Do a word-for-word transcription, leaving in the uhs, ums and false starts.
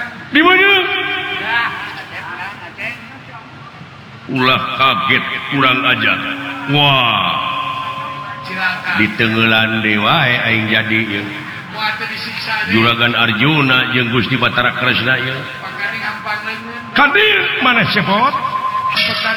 di mana ulah kaget kurang ajar wah ditengelan dewa aing jadi ya Juragan Arjuna jeung Gusti Batara Kresna ya kadir mana cepot